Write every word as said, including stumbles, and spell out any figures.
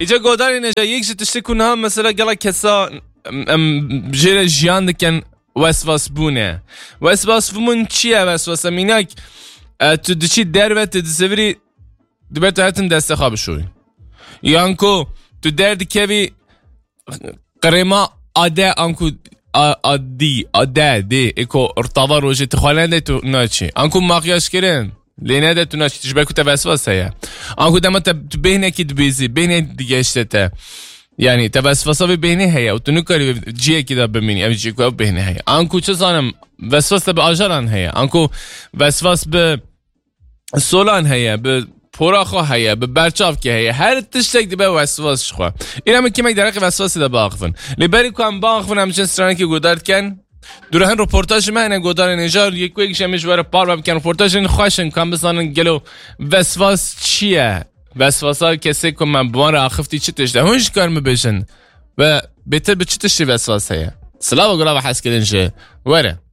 اینجا گوداری نجا یک جت تشتی کنها مثلا گلا کسا جیر جیان دکن وسواس بونه. وسواس بمون چیه وسواس مینک؟ تو دچی دربت تدسوری دبرت هاتن دست خواب شوی. یانکو تو درد کیوی قریما عاده انکو عادی عاده دی اکو ارتباط روزی تخالنده تو ناچی. انکو ماقیاش کردن لینه ده تو ناچی تشبه کت وسواس هیا. انکو دم تا بهنه کی دبیزی بهنه دیگه اشته یعنی توسوسا به بهنه هیا و تو نکاری جیه کی دا ببینی امی جی کو بهنه هیا. انکو چه زانم وسواس به آجران هیا. انکو وسواس به سولان هیا به پوراخو هیا به برچاف که هیا هر تشتک دی به وسواس شخوا. این همه کمی درک وسواسی دا باقفن. لیبری کام باقفن همچین استرانی که گودارد کن. دورهن رپورتاج من گودار نجار یک کویک شمیش وره پار بکن رپورتاج این خوشن کام بسانن گلو وسواس چیه؟ وسواسا کسی که من بوان آخفتی چی تشته هنش کار مبشن و بهتر به چی تشتی وسواس هیا. سلام و گلاب حس کردن شه وره